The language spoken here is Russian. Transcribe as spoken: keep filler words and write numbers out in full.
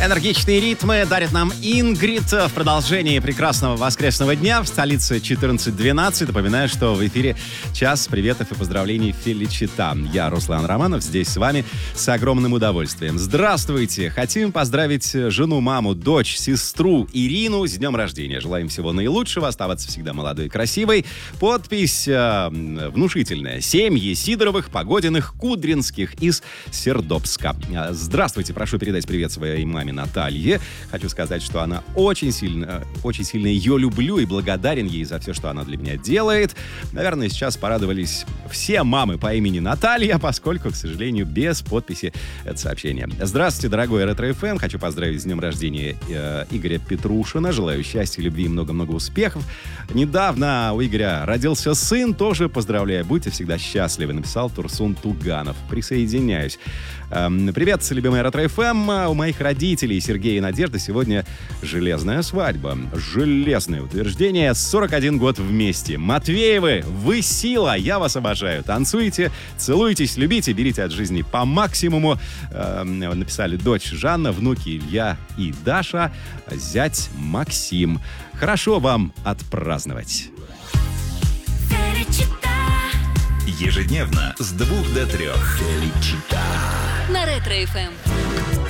Энергичные ритмы дарит нам Ингрид в продолжении прекрасного воскресного дня в столице четырнадцать двенадцать. Напоминаю, что в эфире час приветов и поздравлений Феличита. Я, Руслан Романов, здесь с вами с огромным удовольствием. Здравствуйте! Хотим поздравить жену, маму, дочь, сестру Ирину с днем рождения. Желаем всего наилучшего, оставаться всегда молодой и красивой. Подпись э, внушительная. Семьи Сидоровых, Погодиных, Кудринских из Сердобска. Здравствуйте! Прошу передать привет своей маме Наталье. Хочу сказать, что она очень сильно, очень сильно ее люблю и благодарен ей за все, что она для меня делает. Наверное, сейчас порадовались все мамы по имени Наталья, поскольку, к сожалению, без подписи это сообщение. Здравствуйте, дорогой Ретро-эф эм. Хочу поздравить с днем рождения э, Игоря Петрушина. Желаю счастья, любви и много-много успехов. Недавно у Игоря родился сын. Тоже поздравляю. Будьте всегда счастливы, написал Турсун Туганов. Присоединяюсь. Эм, привет, любимая Ретро-эф эм. У моих родителей Сергея и Надежды сегодня железная свадьба. Железное утверждение. сорок один год вместе. Матвеевы, вы сила. Я вас обожаю. Танцуйте, целуйтесь, любите, берите от жизни по максимуму. Э, написали дочь Жанна, внуки Илья и Даша, зять Максим. Хорошо вам отпраздновать. Ежедневно с двух до трех. Феличита. На Ретро-эф эм.